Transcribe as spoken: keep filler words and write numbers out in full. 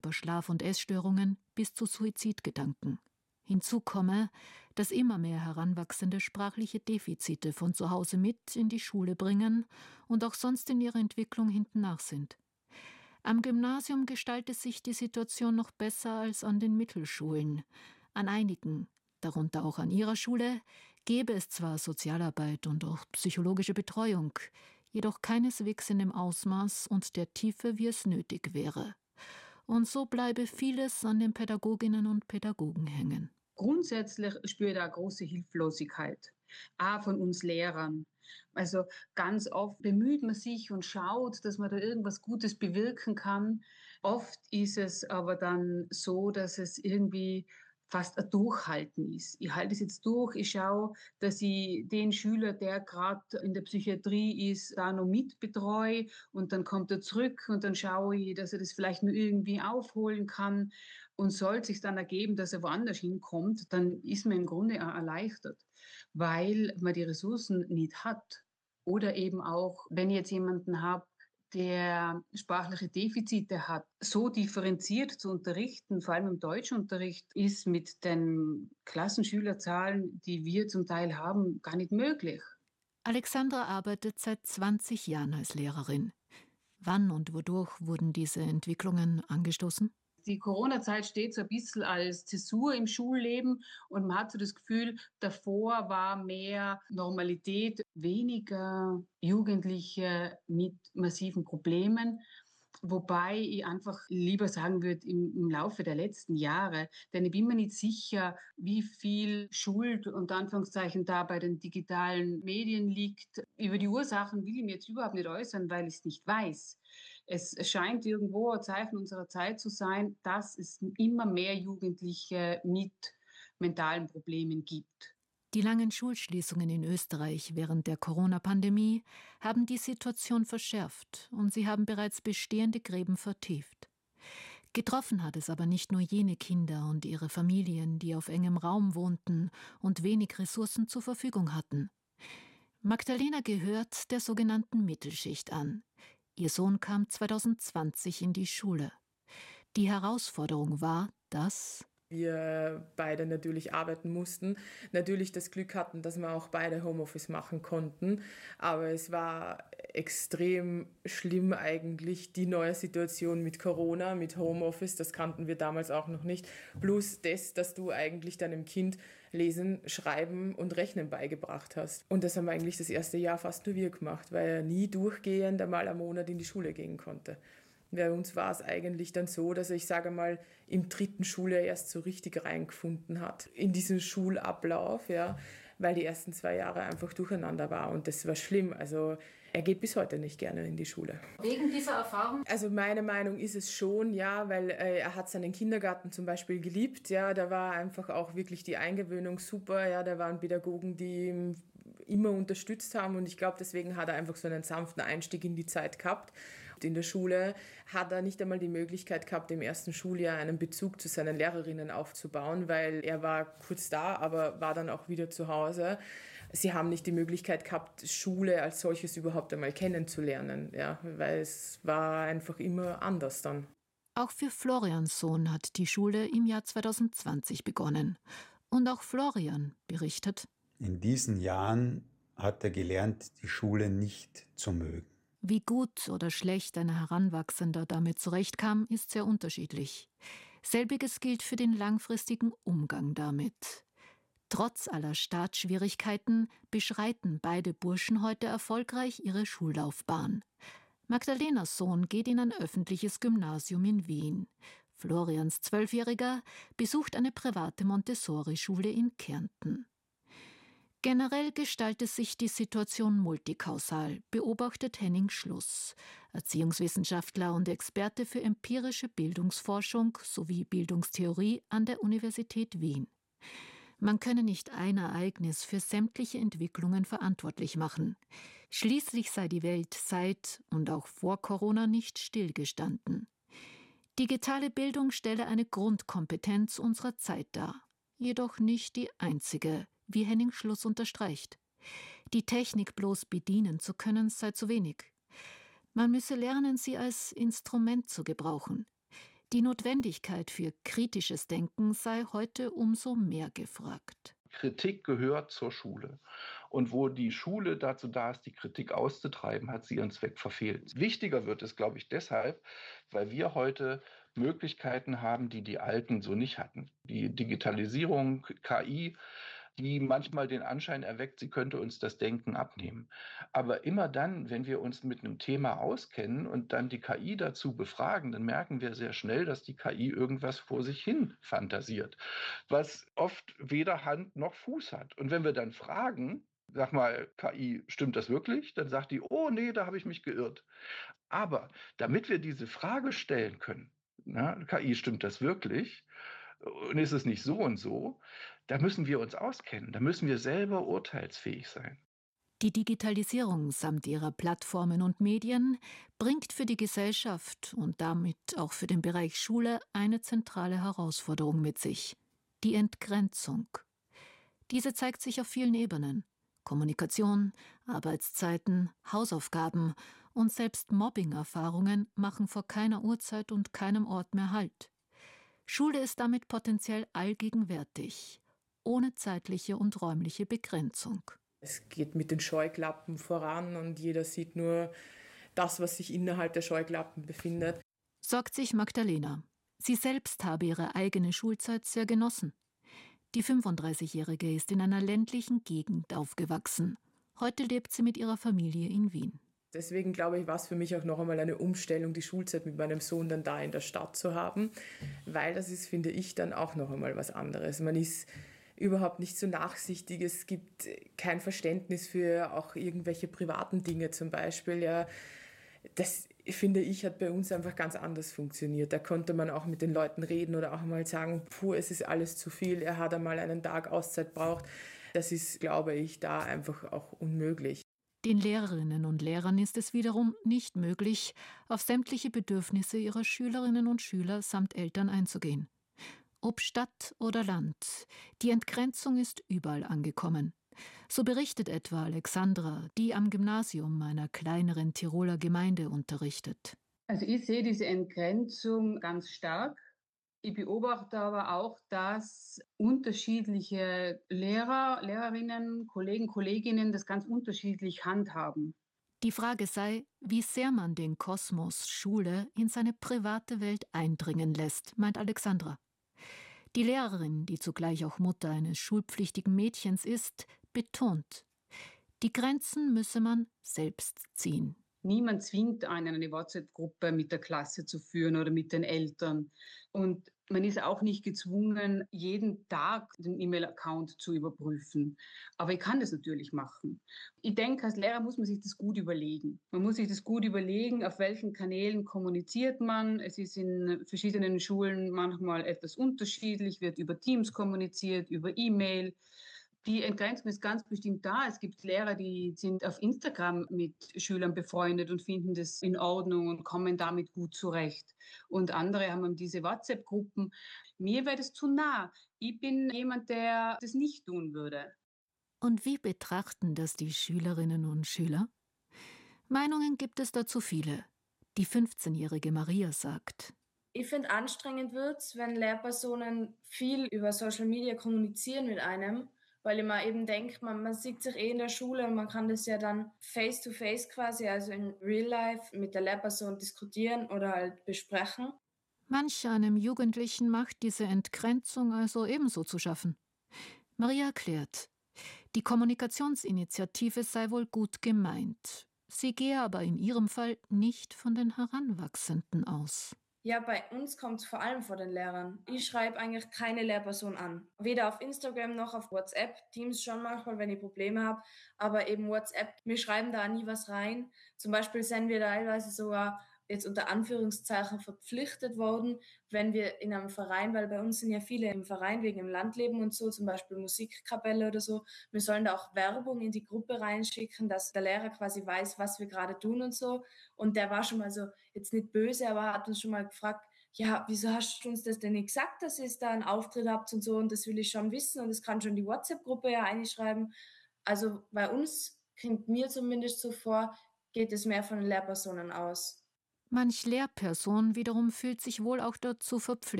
über Schlaf- und Essstörungen bis zu Suizidgedanken. Hinzu komme, dass immer mehr Heranwachsende sprachliche Defizite von zu Hause mit in die Schule bringen und auch sonst in ihrer Entwicklung hintennach sind. Am Gymnasium gestaltet sich die Situation noch besser als an den Mittelschulen. An einigen, darunter auch an ihrer Schule, gäbe es zwar Sozialarbeit und auch psychologische Betreuung, jedoch keineswegs in dem Ausmaß und der Tiefe, wie es nötig wäre. Und so bleibe vieles an den Pädagoginnen und Pädagogen hängen. Grundsätzlich spüre ich da eine große Hilflosigkeit, auch von uns Lehrern. Also ganz oft bemüht man sich und schaut, dass man da irgendwas Gutes bewirken kann. Oft ist es aber dann so, dass es irgendwie fast ein Durchhalten ist. Ich halte es jetzt durch, ich schaue, dass ich den Schüler, der gerade in der Psychiatrie ist, da noch mitbetreue und dann kommt er zurück und dann schaue ich, dass er das vielleicht nur irgendwie aufholen kann. Und sollte es sich dann ergeben, dass er woanders hinkommt, dann ist man im Grunde auch erleichtert, weil man die Ressourcen nicht hat. Oder eben auch, wenn ich jetzt jemanden habe, der sprachliche Defizite hat, so differenziert zu unterrichten, vor allem im Deutschunterricht, ist mit den Klassenschülerzahlen, die wir zum Teil haben, gar nicht möglich. Alexandra arbeitet seit zwanzig Jahren als Lehrerin. Wann und wodurch wurden diese Entwicklungen angestoßen? Die Corona-Zeit steht so ein bisschen als Zäsur im Schulleben und man hat so das Gefühl, davor war mehr Normalität, weniger Jugendliche mit massiven Problemen. Wobei ich einfach lieber sagen würde, im, im Laufe der letzten Jahre, denn ich bin mir nicht sicher, wie viel Schuld unter Anführungszeichen da bei den digitalen Medien liegt. Über die Ursachen will ich mir jetzt überhaupt nicht äußern, weil ich es nicht weiß. Es scheint irgendwo ein Zeichen unserer Zeit zu sein, dass es immer mehr Jugendliche mit mentalen Problemen gibt. Die langen Schulschließungen in Österreich während der Corona-Pandemie haben die Situation verschärft und sie haben bereits bestehende Gräben vertieft. Getroffen hat es aber nicht nur jene Kinder und ihre Familien, die auf engem Raum wohnten und wenig Ressourcen zur Verfügung hatten. Magdalena gehört der sogenannten Mittelschicht an. Ihr Sohn kam zwanzig zwanzig in die Schule. Die Herausforderung war, dass wir beide natürlich arbeiten mussten, natürlich das Glück hatten, dass wir auch beide Homeoffice machen konnten, aber es war extrem schlimm eigentlich, die neue Situation mit Corona, mit Homeoffice, das kannten wir damals auch noch nicht, plus das, dass du eigentlich deinem Kind Lesen, Schreiben und Rechnen beigebracht hast. Und das haben eigentlich das erste Jahr fast nur wir gemacht, weil er nie durchgehend einmal am Monat in die Schule gehen konnte. Bei uns war es eigentlich dann so, dass er, ich sage mal, im dritten Schuljahr erst so richtig reingefunden hat in diesen Schulablauf, ja, weil die ersten zwei Jahre einfach durcheinander war und das war schlimm. Also er geht bis heute nicht gerne in die Schule. Wegen dieser Erfahrung? Also meine Meinung ist es schon, ja, weil äh, er hat seinen Kindergarten zum Beispiel geliebt, ja, da war einfach auch wirklich die Eingewöhnung super, ja, da waren Pädagogen, die ihm immer unterstützt haben und ich glaube, deswegen hat er einfach so einen sanften Einstieg in die Zeit gehabt. In der Schule hat er nicht einmal die Möglichkeit gehabt, im ersten Schuljahr einen Bezug zu seinen Lehrerinnen aufzubauen, weil er war kurz da, aber war dann auch wieder zu Hause. Sie haben nicht die Möglichkeit gehabt, Schule als solches überhaupt einmal kennenzulernen, ja, weil es war einfach immer anders dann. Auch für Florians Sohn hat die Schule im Jahr zwanzig zwanzig begonnen. Und auch Florian berichtet: In diesen Jahren hat er gelernt, die Schule nicht zu mögen. Wie gut oder schlecht ein Heranwachsender damit zurechtkam, ist sehr unterschiedlich. Selbiges gilt für den langfristigen Umgang damit. Trotz aller Startschwierigkeiten beschreiten beide Burschen heute erfolgreich ihre Schullaufbahn. Magdalenas Sohn geht in ein öffentliches Gymnasium in Wien. Florians Zwölfjähriger besucht eine private Montessori-Schule in Kärnten. Generell gestaltet sich die Situation multikausal, beobachtet Henning Schluss, Erziehungswissenschaftler und Experte für empirische Bildungsforschung sowie Bildungstheorie an der Universität Wien. Man könne nicht ein Ereignis für sämtliche Entwicklungen verantwortlich machen. Schließlich sei die Welt seit und auch vor Corona nicht stillgestanden. Digitale Bildung stelle eine Grundkompetenz unserer Zeit dar, jedoch nicht die einzige, wie Henning Schluss unterstreicht. Die Technik bloß bedienen zu können, sei zu wenig. Man müsse lernen, sie als Instrument zu gebrauchen. Die Notwendigkeit für kritisches Denken sei heute umso mehr gefragt. Kritik gehört zur Schule. Und wo die Schule dazu da ist, die Kritik auszutreiben, hat sie ihren Zweck verfehlt. Wichtiger wird es, glaube ich, deshalb, weil wir heute Möglichkeiten haben, die die Alten so nicht hatten. Die Digitalisierung, K I, die manchmal den Anschein erweckt, sie könnte uns das Denken abnehmen. Aber immer dann, wenn wir uns mit einem Thema auskennen und dann die K I dazu befragen, dann merken wir sehr schnell, dass die K I irgendwas vor sich hin fantasiert, was oft weder Hand noch Fuß hat. Und wenn wir dann fragen, sag mal, K I, stimmt das wirklich? Dann sagt die, oh nee, da habe ich mich geirrt. Aber damit wir diese Frage stellen können, na, K I, stimmt das wirklich? Und ist es nicht so und so, da müssen wir uns auskennen, da müssen wir selber urteilsfähig sein. Die Digitalisierung samt ihrer Plattformen und Medien bringt für die Gesellschaft und damit auch für den Bereich Schule eine zentrale Herausforderung mit sich: die Entgrenzung. Diese zeigt sich auf vielen Ebenen: Kommunikation, Arbeitszeiten, Hausaufgaben und selbst Mobbing-Erfahrungen machen vor keiner Uhrzeit und keinem Ort mehr Halt. Schule ist damit potenziell allgegenwärtig, ohne zeitliche und räumliche Begrenzung. Es geht mit den Scheuklappen voran und jeder sieht nur das, was sich innerhalb der Scheuklappen befindet. Sorgt sich Magdalena. Sie selbst habe ihre eigene Schulzeit sehr genossen. Die fünfunddreißigjährige ist in einer ländlichen Gegend aufgewachsen. Heute lebt sie mit ihrer Familie in Wien. Deswegen glaube ich, war es für mich auch noch einmal eine Umstellung, die Schulzeit mit meinem Sohn dann da in der Stadt zu haben, weil das ist, finde ich, dann auch noch einmal was anderes. Man ist überhaupt nicht so nachsichtig, es gibt kein Verständnis für auch irgendwelche privaten Dinge zum Beispiel. Ja, das, finde ich, hat bei uns einfach ganz anders funktioniert. Da konnte man auch mit den Leuten reden oder auch mal sagen, puh, es ist alles zu viel, er hat einmal einen Tag Auszeit braucht. Das ist, glaube ich, da einfach auch unmöglich. Den Lehrerinnen und Lehrern ist es wiederum nicht möglich, auf sämtliche Bedürfnisse ihrer Schülerinnen und Schüler samt Eltern einzugehen. Ob Stadt oder Land, die Entgrenzung ist überall angekommen. So berichtet etwa Alexandra, die am Gymnasium einer kleineren Tiroler Gemeinde unterrichtet. Also ich sehe diese Entgrenzung ganz stark. Ich beobachte aber auch, dass unterschiedliche Lehrer, Lehrerinnen, Kollegen, Kolleginnen das ganz unterschiedlich handhaben. Die Frage sei, wie sehr man den Kosmos Schule in seine private Welt eindringen lässt, meint Alexandra. Die Lehrerin, die zugleich auch Mutter eines schulpflichtigen Mädchens ist, betont: Die Grenzen müsse man selbst ziehen. Niemand zwingt einen, eine WhatsApp-Gruppe mit der Klasse zu führen oder mit den Eltern. Und man ist auch nicht gezwungen, jeden Tag den E-Mail-Account zu überprüfen. Aber ich kann das natürlich machen. Ich denke, als Lehrer muss man sich das gut überlegen. Man muss sich das gut überlegen, auf welchen Kanälen kommuniziert man. Es ist in verschiedenen Schulen manchmal etwas unterschiedlich, wird über Teams kommuniziert, über E-Mail. Die Entgrenzung ist ganz bestimmt da. Es gibt Lehrer, die sind auf Instagram mit Schülern befreundet und finden das in Ordnung und kommen damit gut zurecht. Und andere haben diese WhatsApp-Gruppen. Mir wäre das zu nah. Ich bin jemand, der das nicht tun würde. Und wie betrachten das die Schülerinnen und Schüler? Meinungen gibt es dazu viele. Die fünfzehnjährige Maria sagt: Ich finde, anstrengend wird es, wenn Lehrpersonen viel über Social Media kommunizieren mit einem, weil ich mir eben denke, man, man sieht sich eh in der Schule und man kann das ja dann face-to-face quasi, also in real life, mit der Lehrperson diskutieren oder halt besprechen. Manch einem Jugendlichen macht diese Entgrenzung also ebenso zu schaffen. Maria erklärt, die Kommunikationsinitiative sei wohl gut gemeint. Sie gehe aber in ihrem Fall nicht von den Heranwachsenden aus. Ja, bei uns kommt es vor allem vor den Lehrern. Ich schreibe eigentlich keine Lehrperson an. Weder auf Instagram noch auf WhatsApp. Teams schon manchmal, wenn ich Probleme habe. Aber eben WhatsApp, wir schreiben da nie was rein. Zum Beispiel sind wir teilweise sogar jetzt unter Anführungszeichen verpflichtet worden, wenn wir in einem Verein, weil bei uns sind ja viele im Verein wegen dem Landleben und so, zum Beispiel Musikkapelle oder so, wir sollen da auch Werbung in die Gruppe reinschicken, dass der Lehrer quasi weiß, was wir gerade tun und so. Und der war schon mal so, jetzt nicht böse, aber hat uns schon mal gefragt, ja, wieso hast du uns das denn nicht gesagt, dass ihr da einen Auftritt habt und so, und das will ich schon wissen und das kann schon die WhatsApp-Gruppe ja einschreiben. Also bei uns, kommt mir zumindest so vor, geht es mehr von den Lehrpersonen aus. Manch Lehrperson wiederum fühlt sich wohl auch dazu verpflichtet,